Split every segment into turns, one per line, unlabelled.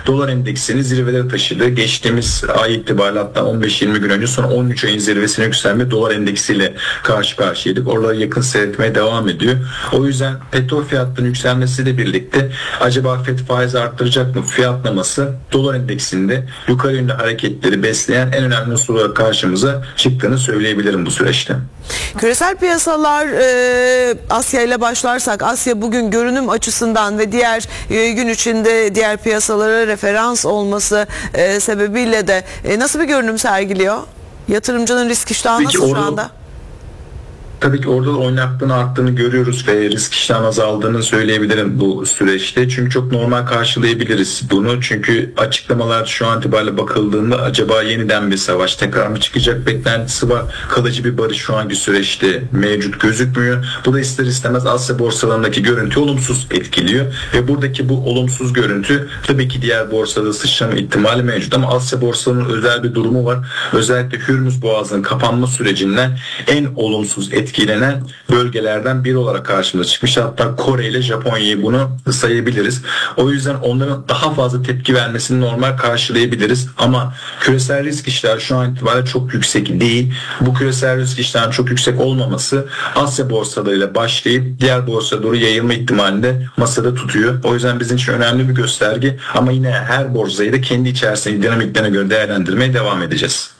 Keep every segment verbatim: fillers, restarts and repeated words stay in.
dolar endeksini zirvelere taşıdı. Geçtiğimiz ay itibariyle hatta on beş yirmi gün önce son on üç ayın zirvesine yükselme dolar endeksiyle karşı karşıyaydık. Oraları yakın seyretmeye devam ediyor. O yüzden petrol fiyatlarının yükselmesiyle birlikte acaba Fed faiz arttıracak mı fiyatlaması dolar endeksinde yukarı yönlü hareketleri besleyen en önemli unsur olarak karşımıza çıktığını söyleyebilirim bu süreçte.
Küresel piyasalar, e, Asya ile başlarsak, Asya bugün görünüm açısından ve diğer e, gün içinde diğer piyasalara referans olması e, sebebiyle de e, nasıl bir görünüm sergiliyor? Yatırımcının risk iştahı nasıl şu anda?
Tabii ki orada da oynaklığın arttığını görüyoruz ve risk iştahının azaldığını söyleyebilirim bu süreçte. Çünkü çok normal karşılayabiliriz bunu. Çünkü açıklamalar şu an itibariyle bakıldığında acaba yeniden bir savaş tekrar mı çıkacak beklentisi var. Kalıcı bir barış şu anki süreçte mevcut gözükmüyor. Bu da ister istemez Asya borsalarındaki görüntü olumsuz etkiliyor. Ve buradaki bu olumsuz görüntü tabii ki diğer borsada sıçrama ihtimali mevcut. Ama Asya borsalarının özel bir durumu var. Özellikle Hürmüz Boğazı'nın kapanma sürecinden en olumsuz etkilenen etkilenen bölgelerden biri olarak karşımıza çıkmış. Hatta Kore ile Japonya'yı bunu sayabiliriz. O yüzden onların daha fazla tepki vermesini normal karşılayabiliriz. Ama küresel risk iştahı şu an itibariyle çok yüksek değil. Bu küresel risk iştahının çok yüksek olmaması Asya borsalarıyla başlayıp diğer borsaya doğru yayılma ihtimalini de masada tutuyor. O yüzden bizim için önemli bir gösterge. Ama yine her borsayı da kendi içerisindeki dinamiklerine göre değerlendirmeye devam edeceğiz.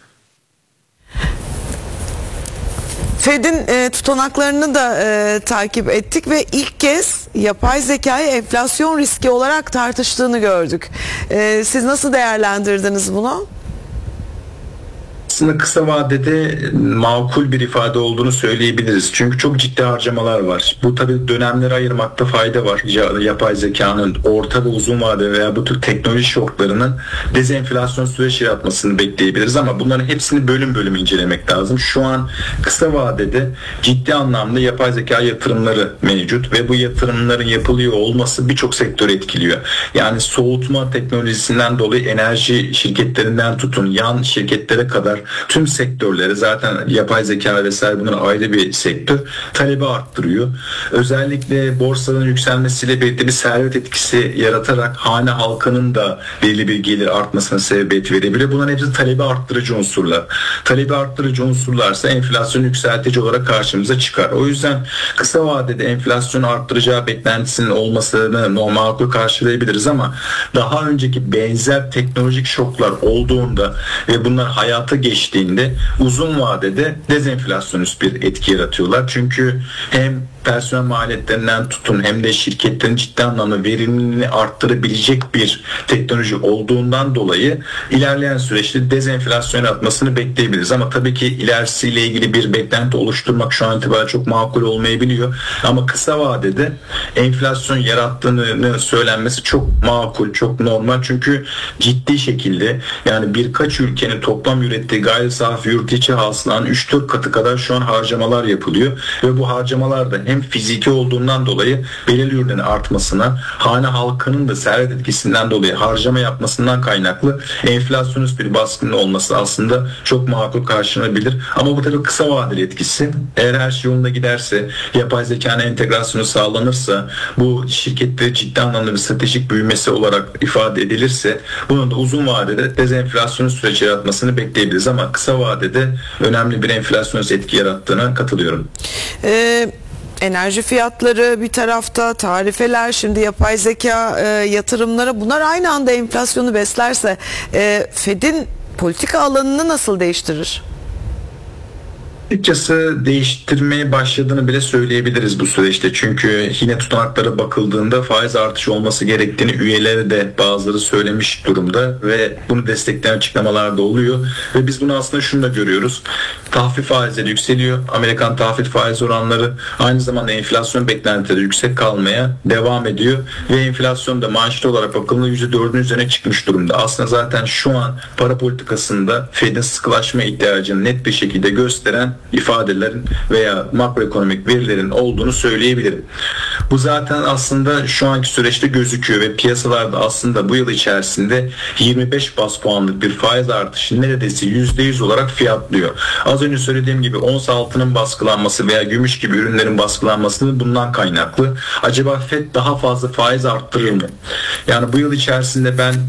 Fed'in e, tutanaklarını da e, takip ettik ve ilk kez yapay zekayı enflasyon riski olarak tartıştığını gördük. E, siz nasıl değerlendirdiniz bunu?
Aslında kısa vadede makul bir ifade olduğunu söyleyebiliriz. Çünkü çok ciddi harcamalar var. Bu tabii dönemleri ayırmakta fayda var. Yapay zekanın orta ve uzun vade veya bu tür teknoloji şoklarının dezenflasyon süreç yaratmasını bekleyebiliriz ama bunların hepsini bölüm bölüm incelemek lazım. Şu an kısa vadede ciddi anlamda yapay zeka yatırımları mevcut ve bu yatırımların yapılıyor olması birçok sektörü etkiliyor. Yani soğutma teknolojisinden dolayı enerji şirketlerinden tutun yan şirketlere kadar tüm sektörleri zaten yapay zeka vesaire bunlar ayrı bir sektör talebi arttırıyor. Özellikle borsanın yükselmesiyle birlikte bir servet etkisi yaratarak hane halkının da belli bir gelir artmasına sebebiyet verebilir. Bunların hepsi talebi arttırıcı unsurlar. Talebi arttırıcı unsurlarsa enflasyon yükseltici olarak karşımıza çıkar. O yüzden kısa vadede enflasyonu arttıracağı beklentisinin olmasını normal karşılayabiliriz ama daha önceki benzer teknolojik şoklar olduğunda ve bunlar hayata geçtiğinde uzun vadede dezenflasyonist bir etki yaratıyorlar. Çünkü hem personel maliyetlerinden tutun hem de şirketlerin ciddi anlamda verimliliğini arttırabilecek bir teknoloji olduğundan dolayı ilerleyen süreçte dezenflasyon yaratmasını bekleyebiliriz. Ama tabii ki ilerisiyle ilgili bir beklenti oluşturmak şu an itibariyle çok makul olmayabiliyor. Ama kısa vadede enflasyon yarattığını söylenmesi çok makul, çok normal. Çünkü ciddi şekilde yani birkaç ülkenin toplam ürettiği gayri safi yurt içi hasılanın üç dört katı kadar şu an harcamalar yapılıyor. Ve bu harcamalar da hem fiziki olduğundan dolayı belirli ürünlerin artmasına, hane halkının da servet etkisinden dolayı harcama yapmasından kaynaklı enflasyonist bir baskının olması aslında çok makul karşılanabilir. Ama bu tabii kısa vadeli etkisi. Eğer her şey yolunda giderse, yapay zekanın entegrasyonu sağlanırsa, bu şirketleri ciddi anlamda bir stratejik büyümesi olarak ifade edilirse, bunun da uzun vadede dezenflasyonist süreç yaratmasını bekleyebiliriz. Ama kısa vadede önemli bir enflasyonist etki yarattığına katılıyorum.
Ee, enerji fiyatları bir tarafta, tarifeler, şimdi yapay zeka e, yatırımları, bunlar aynı anda enflasyonu beslerse e, Fed'in politika alanını nasıl değiştirir?
Açıkçası değiştirmeye başladığını bile söyleyebiliriz bu süreçte. Çünkü yine tutanaklara bakıldığında faiz artışı olması gerektiğini üyeleri de bazıları söylemiş durumda ve bunu destekleyen açıklamalar da oluyor. Ve biz bunu aslında şunu da görüyoruz. Tahvil faizleri yükseliyor. Amerikan tahvil faiz oranları aynı zamanda enflasyon beklentileri yüksek kalmaya devam ediyor. Ve enflasyon da maaşlı olarak bakıldığında yüzde dördün üzerine çıkmış durumda. Aslında zaten şu an para politikasında Fed'in sıkılaşma ihtiyacını net bir şekilde gösteren ifadelerin veya makroekonomik verilerin olduğunu söyleyebilirim. Bu zaten aslında şu anki süreçte gözüküyor ve piyasalarda aslında bu yıl içerisinde yirmi beş baz puanlık bir faiz artışı neredeyse yüzde yüz olarak fiyatlıyor. Az önce söylediğim gibi ons altının baskılanması veya gümüş gibi ürünlerin baskılanması bundan kaynaklı. Acaba Fed daha fazla faiz arttırır mı? Yani bu yıl içerisinde ben